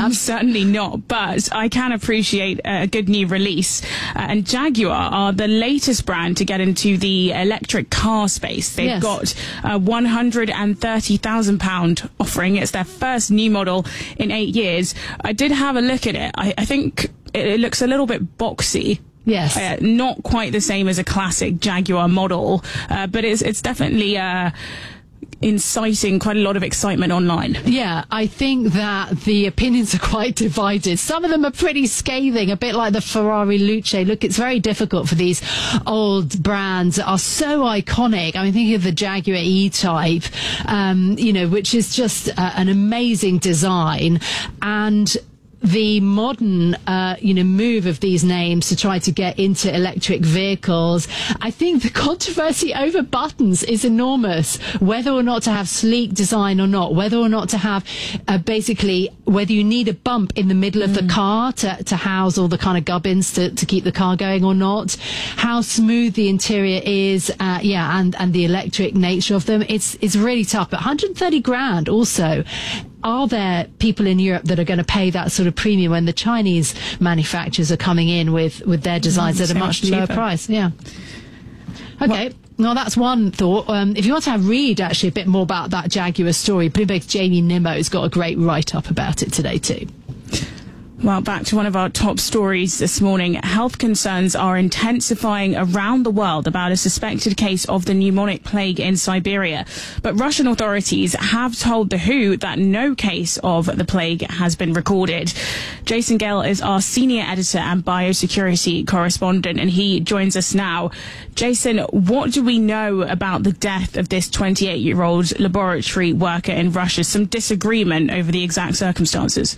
Certainly not, but I can appreciate a good new release. And Jaguar are the latest brand to get into the electric car space. They've got a £130,000 offering. It's their first new model in 8 years. I did have a look at it. I think it looks a little bit boxy. Yes. Not quite the same as a classic Jaguar model, but it's definitely inciting quite a lot of excitement online. Yeah, I think that the opinions are quite divided. Some of them are pretty scathing, a bit like the Ferrari Luce. Look, it's very difficult for these old brands that are so iconic. I mean, think of the Jaguar E-Type, which is just an amazing design, and the modern, move of these names to try to get into electric vehicles. I think the controversy over buttons is enormous. Whether or not to have sleek design or not, whether or not to have whether you need a bump in the middle of the car to house all the kind of gubbins to keep the car going or not, how smooth the interior is, and the electric nature of them. It's really tough. But 130 grand also. Are there people in Europe that are going to pay that sort of premium when the Chinese manufacturers are coming in with their designs at a much lower price? Yeah. Okay. Well, that's one thought. If you want to read actually a bit more about that Jaguar story, Bloomberg's Jamie Nimmo's got a great write-up about it today too. Well, back to one of our top stories this morning. Health concerns are intensifying around the world about a suspected case of the pneumonic plague in Siberia. But Russian authorities have told The Who that no case of the plague has been recorded. Jason Gale is our senior editor and biosecurity correspondent, and he joins us now. Jason, what do we know about the death of this 28-year-old laboratory worker in Russia? Some disagreement over the exact circumstances.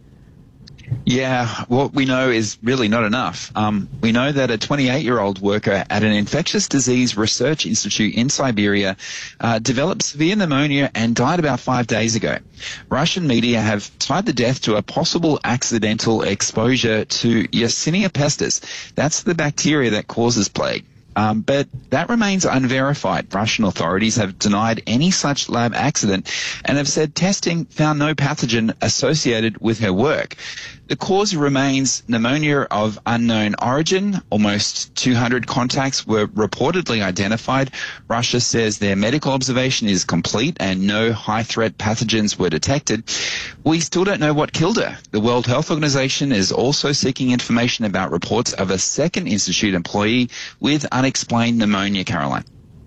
Yeah, what we know is really not enough. We know that a 28-year-old worker at an infectious disease research institute in Siberia developed severe pneumonia and died about 5 days ago. Russian media have tied the death to a possible accidental exposure to Yersinia pestis. That's the bacteria that causes plague. But that remains unverified. Russian authorities have denied any such lab accident and have said testing found no pathogen associated with her work. The cause remains pneumonia of unknown origin. Almost 200 contacts were reportedly identified. Russia says their medical observation is complete and no high-threat pathogens were detected. We still don't know what killed her. The World Health Organization is also seeking information about reports of a second institute employee with unexplained pneumonia, Caroline.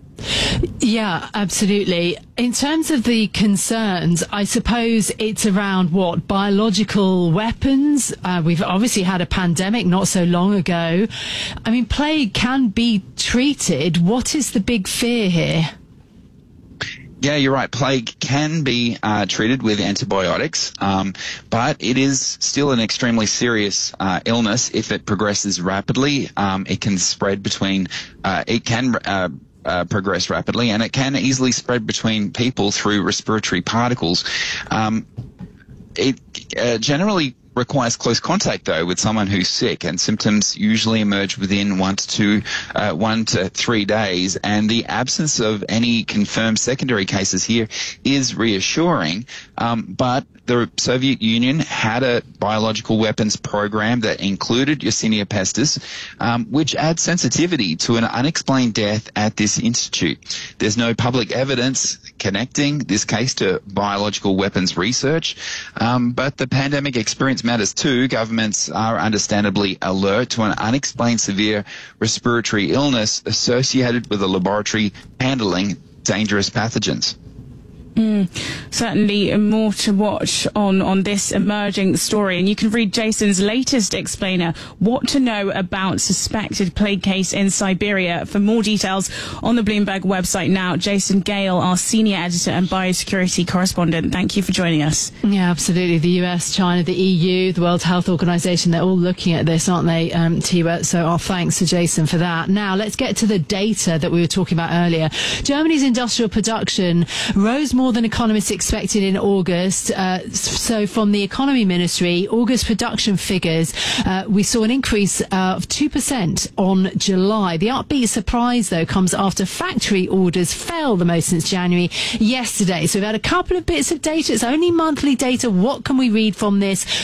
Yeah, absolutely. In terms of the concerns, I suppose it's around biological weapons. We've obviously had a pandemic not so long ago. I mean, plague can be treated. What is the big fear here? Yeah, you're right. Plague can be treated with antibiotics, but it is still an extremely serious illness. If it progresses rapidly, it can spread between. Progress rapidly, and it can easily spread between people through respiratory particles. It generally requires close contact, though, with someone who's sick, and symptoms usually emerge within 1 to 3 days. And the absence of any confirmed secondary cases here is reassuring. But the Soviet Union had a biological weapons program that included Yersinia pestis, which adds sensitivity to an unexplained death at this institute. There's no public evidence connecting this case to biological weapons research, but the pandemic experience matters too. Governments are understandably alert to an unexplained severe respiratory illness associated with a laboratory handling dangerous pathogens. Certainly more to watch on this emerging story. And you can read Jason's latest explainer, What to Know About Suspected Plague Case in Siberia, for more details on the Bloomberg website now. Jason Gale, our senior editor and biosecurity correspondent, thank you for joining us. Yeah, absolutely. The US, China, the EU, the World Health Organization, they're all looking at this, aren't they, Tiwa? So our thanks to Jason for that. Now, let's get to the data that we were talking about earlier. Germany's industrial production rose more than economists expected in August. So from the economy ministry, August production figures, we saw an increase of 2% on July. The upbeat surprise, though, comes after factory orders fell the most since January yesterday. So we've had a couple of bits of data. It's only monthly data. What can we read from this?